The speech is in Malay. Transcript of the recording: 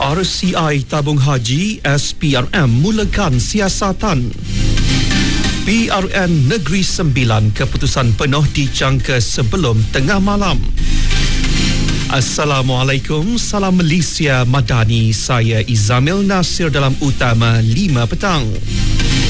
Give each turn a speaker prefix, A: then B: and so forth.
A: RCI Tabung Haji SPRM mulakan siasatan. PRN Negeri Sembilan keputusan penuh dijangka sebelum tengah malam. Assalamualaikum, salam Malaysia Madani. Saya Izamil Nasir dalam Utama 5 petang.